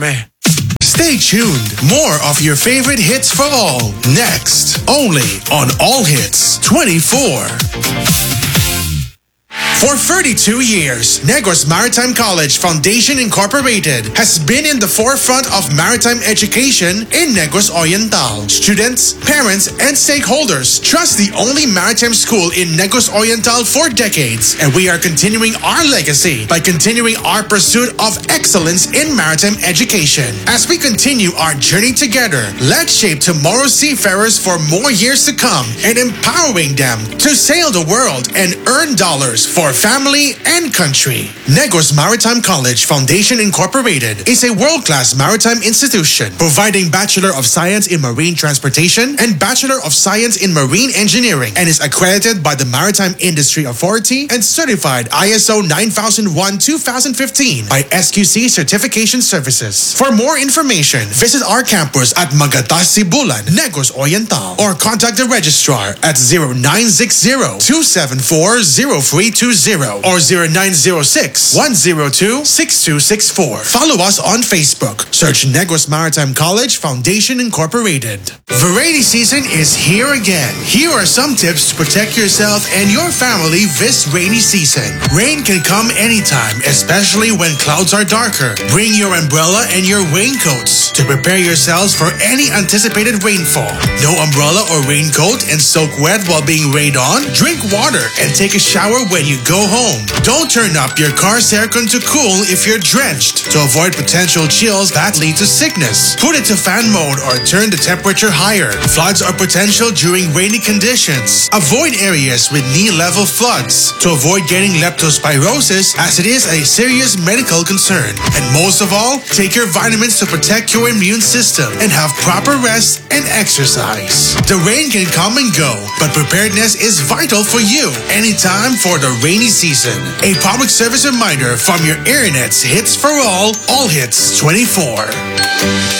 kami. Stay tuned. More of your favorite hits for all. Next, only on All Hits 24. For 32 years, Negros Maritime College Foundation Incorporated has been in the forefront of maritime education in Negros Oriental. Students, parents, and stakeholders trust the only maritime school in Negros Oriental for decades, and we are continuing our legacy by continuing our pursuit of excellence in maritime education. As we continue our journey together, let's shape tomorrow's seafarers for more years to come and empowering them to sail the world and earn dollars for family and country. Negros Maritime College Foundation Incorporated is a world-class maritime institution providing Bachelor of Science in Marine Transportation and Bachelor of Science in Marine Engineering and is accredited by the Maritime Industry Authority and certified ISO 9001-2015 by SQC Certification Services. For more information, visit our campus at Magatas Sibulan, Negros Oriental, or contact the registrar at 0960-274-0320 or 0906-102-6264. Follow us on Facebook. Search Negros Maritime College Foundation Incorporated. The rainy season is here again. Here are some tips to protect yourself and your family this rainy season. Rain can come anytime, especially when clouds are darker. Bring your umbrella and your raincoats to prepare yourselves for any anticipated rainfall. No umbrella or raincoat and soak wet while being rained on? Drink water and take a shower when you go home. Don't turn up your car's aircon to cool if you're drenched to avoid potential chills that lead to sickness. Put it to fan mode or turn the temperature higher. Floods are potential during rainy conditions. Avoid areas with knee-level floods to avoid getting leptospirosis as it is a serious medical concern. And most of all, take your vitamins to protect your immune system and have proper rest and exercise. The rain can come and go, but preparedness is vital for you anytime for the rainy season. A public service reminder from your Airinet's Hits for All Hits 24.